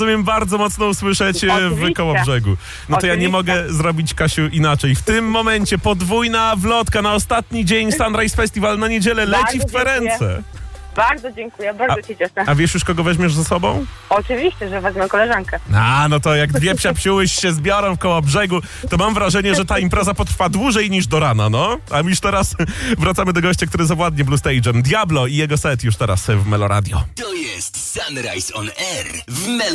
rozumiem, bardzo mocno usłyszeć w Kołobrzegu. No to ja nie mogę zrobić, Kasiu, inaczej. W tym momencie podwójna wlotka na ostatni dzień Sunrise Festival na niedzielę leci w twe ręce. Bardzo dziękuję, bardzo się cieszę. A wiesz już, kogo weźmiesz ze sobą? Oczywiście, że wezmę koleżankę. No to jak dwie psiapsiuły się zbiorą w Kołobrzegu, to mam wrażenie, że ta impreza potrwa dłużej niż do rana, no. A już teraz wracamy do gościa, który zawładnie Blue Stage'em. Diablo i jego set już teraz w Melo Radio. To jest Sunrise on Air w Melo